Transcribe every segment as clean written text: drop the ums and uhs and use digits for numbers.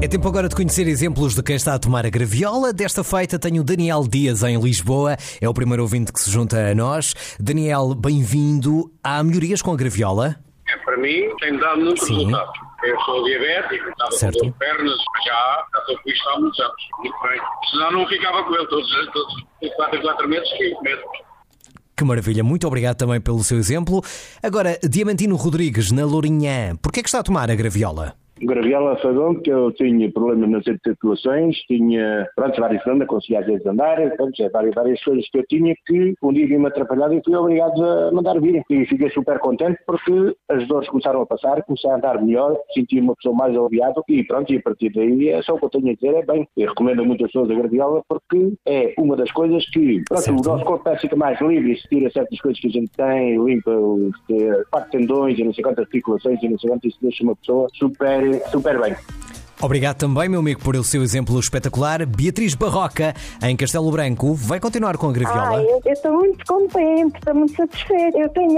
É tempo agora de conhecer exemplos de quem está a tomar a graviola. Desta feita tenho o Daniel Dias em Lisboa. É o primeiro ouvinte que se junta a nós. Daniel, bem-vindo. Há melhorias com a graviola? Para mim, tem dado muitos resultados. Eu sou diabético, estava com dor de pernas, já estou com isto há muitos anos. Muito bem. Senão não ficava com ele todos 4 meses, 5 meses. Que maravilha, muito obrigado também pelo seu exemplo. Agora, Diamantino Rodrigues, na Lourinhã, porquê é que está a tomar a graviola? Graviola foi bom porque eu tinha problemas nas articulações, tinha, vários problemas, conseguia às vezes andar, várias coisas que eu tinha que um dia vi-me atrapalhado e fui obrigado a mandar vir. E fiquei super contente porque as dores começaram a passar, comecei a andar melhor, senti uma pessoa mais aliviada e a partir daí é só o que eu tenho a dizer, é bem. Eu recomendo a muitas pessoas a graviola porque é uma das coisas que, o nosso corpo fica mais livre e se tira certas coisas que a gente tem, limpa os tendões e não sei quantas articulações e não sei quantas, isso deixa uma pessoa super bem. Obrigado também, meu amigo, por o seu exemplo espetacular. Beatriz Barroca, em Castelo Branco, vai continuar com a graviola? Eu estou muito contente, estou muito satisfeita. Eu tenho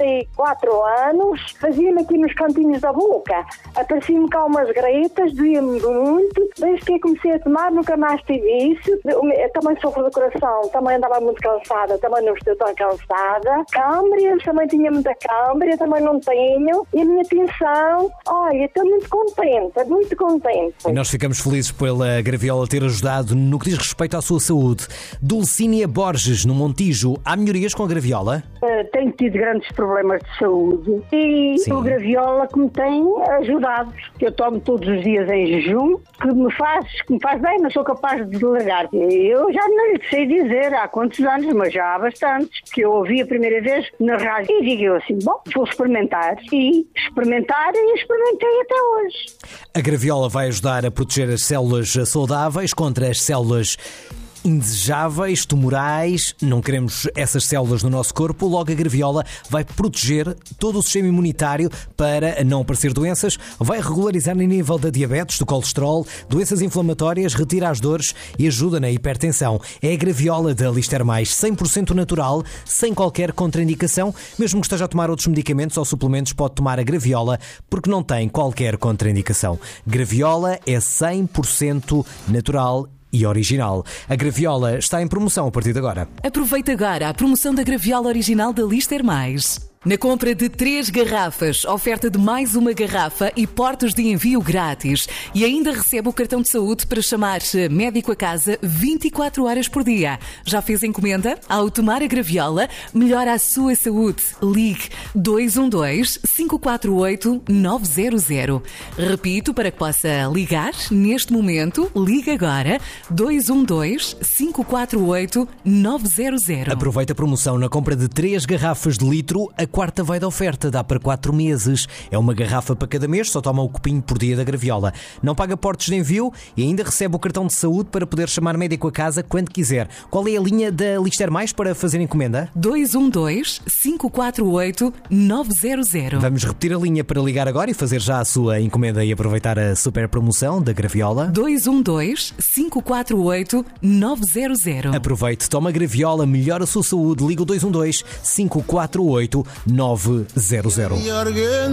84 anos, fazia-me aqui nos cantinhos da boca. Apareciam-me cá umas gretas, doía-me muito. Desde que comecei a tomar, nunca mais tive isso. Eu também sofro do coração, também andava muito cansada, também não estou tão cansada. Câmbrias, também tinha muita câmbria, também não tenho. E a minha tensão, estou muito contente. E nós ficamos felizes pela graviola ter ajudado no que diz respeito à sua saúde. Dulcínia Borges, no Montijo, há melhorias com a graviola? Tenho tido grandes problemas de saúde e a graviola que me tem ajudado. Eu tomo todos os dias em jejum, que me faz bem, não sou capaz de largar. Eu já não lhe sei dizer há quantos anos, mas já há bastantes, que eu ouvi a primeira vez na rádio e digo eu assim, vou experimentar. E experimentei até hoje. A graviola vai ajudar a proteger as células saudáveis contra as células indesejáveis, tumorais. Não queremos essas células no nosso corpo. Logo, a graviola vai proteger todo o sistema imunitário para não aparecer doenças, vai regularizar o nível da diabetes, do colesterol, doenças inflamatórias, retira as dores e ajuda na hipertensão. É a graviola da Lister Mais, 100% natural, sem qualquer contraindicação. Mesmo que esteja a tomar outros medicamentos ou suplementos, pode tomar a graviola porque não tem qualquer contraindicação. Graviola é 100% natural e original. A graviola está em promoção a partir de agora. Aproveita agora a promoção da graviola original da Lister Mais. Na compra de 3 garrafas, oferta de mais uma garrafa e portos de envio grátis. E ainda recebe o cartão de saúde para chamar médico a casa 24 horas por dia. Já fez encomenda? Ao tomar a graviola, melhora a sua saúde. Ligue 212-548-900. Repito, para que possa ligar neste momento, ligue agora 212-548-900. Aproveita a promoção na compra de 3 garrafas de litro. A quarta vai de oferta, dá para 4 meses. É uma garrafa para cada mês, só toma um copinho por dia da graviola. Não paga portos de envio e ainda recebe o cartão de saúde para poder chamar médico a casa quando quiser. Qual é a linha da Lister Mais para fazer encomenda? 212-548-900. Vamos repetir a linha para ligar agora e fazer já a sua encomenda e aproveitar a super promoção da graviola. 212-548-900. Aproveite, toma a graviola, melhora a sua saúde. Liga o 212-548-900.